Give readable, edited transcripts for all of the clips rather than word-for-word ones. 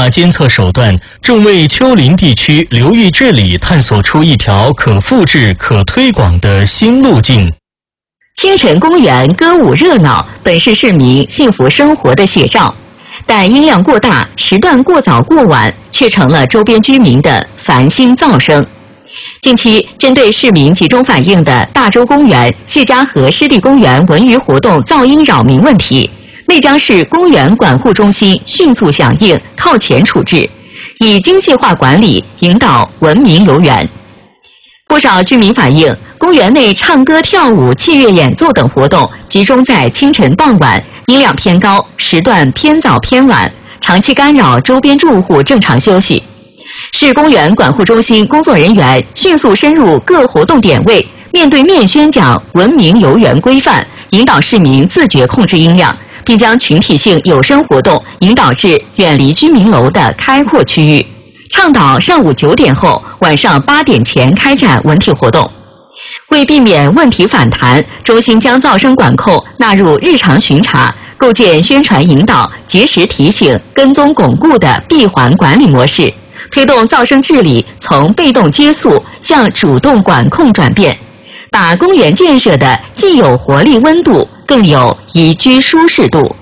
化监测手段，正为丘陵地区流域治理探索出一条可复制、可推广的新路径。 清晨公园歌舞热闹，本是市民幸福生活的写照，但音量过大、时段过早过晚，却成了周边居民的烦心噪声。近期，针对市民集中反映的大洲公园、谢家河湿地公园文娱活动噪音扰民问题，内江市公园管护中心迅速响应，靠前处置，以精细化管理引导文明游园。不少居民反映，公园内唱歌、跳舞、器乐演奏等活动集中在清晨傍晚，音量偏高，时段偏早偏晚，长期干扰周边住户正常休息。市公园管护中心工作人员迅速深入各活动点位，面对面宣讲文明游园规范，引导市民自觉控制音量，并将群体性有声活动引导至远离居民楼的开阔区域，倡导上午9点后、晚上8点前开展文体活动。为避免问题反弹，中心将噪声管控纳入日常巡查，构建宣传引导、及时提醒、跟踪巩固的闭环管理模式，推动噪声治理从被动接诉向主动管控转变，把公园建设的既有活力温度，更有宜居舒适度。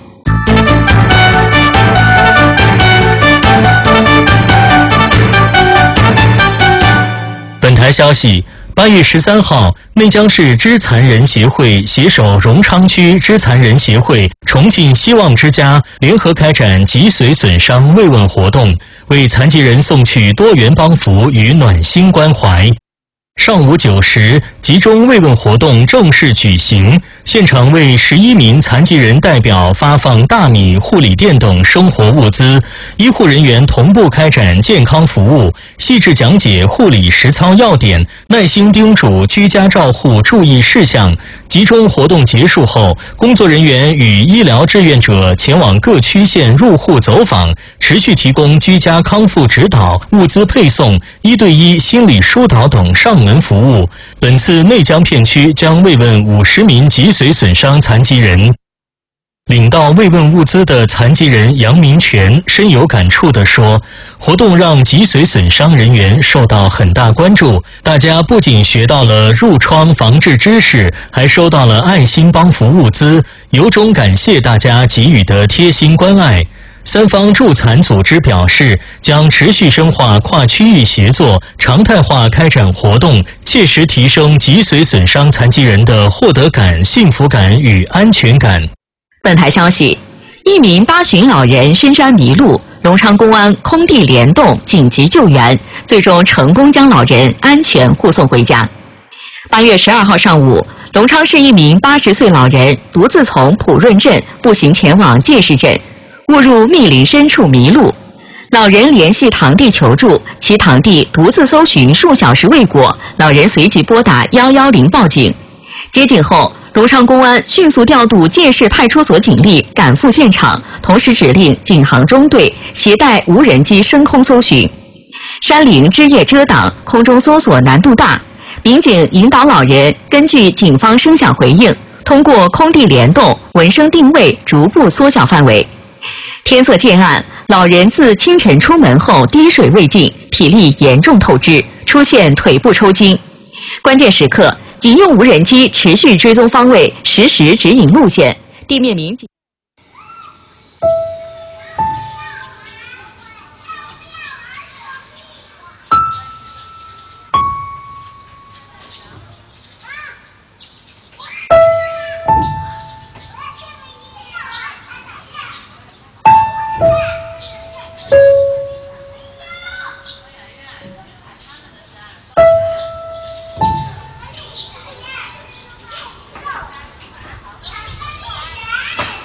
本台消息，8月13号，内江市肢残人协会携手荣昌区肢残人协会、重庆希望之家联合开展脊髓损伤慰问活动，为残疾人送去多元帮扶与暖心关怀。上午9时，集中慰问活动正式举行，现场为11名残疾人代表发放大米、护理垫等生活物资，医护人员同步开展健康服务，细致讲解护理实操要点，耐心叮嘱居家照护注意事项。集中活动结束后，工作人员与医疗志愿者前往各区县入户走访，持续提供居家康复指导、物资配送、1对1心理疏导等上门服务。本次内江片区将慰问50名脊髓损伤残疾人。领到慰问物资的残疾人杨明全深有感触地说，活动让脊髓损伤人员受到很大关注，大家不仅学到了褥疮防治知识，还收到了爱心帮扶物资，由衷感谢大家给予的贴心关爱。三方助残组织表示，将持续深化跨区域协作，常态化开展活动，切实提升脊髓损伤残疾人的获得感、幸福感与安全感。 本台消息，一名8旬老人深山迷路，隆昌公安空地联动紧急救援，最终成功将老人安全护送回家。8月12号上午，隆昌市一名80岁老人独自从普润镇步行前往界市镇，误入密林深处迷路。老人联系堂弟求助，其堂弟独自搜寻数小时未果，老人随即拨打110报警。接警后，隆昌公安迅速调度界市派出所警力赶赴现场，同时指令警航中队携带无人机升空搜寻。山林枝叶遮挡，空中搜索难度大，民警引导老人根据警方声响回应，通过空地联动、闻声定位，逐步缩小范围。天色渐暗，老人自清晨出门后滴水未进，体力严重透支，出现腿部抽筋。关键时刻，警用无人机持续追踪方位，实时指引路线，地面民警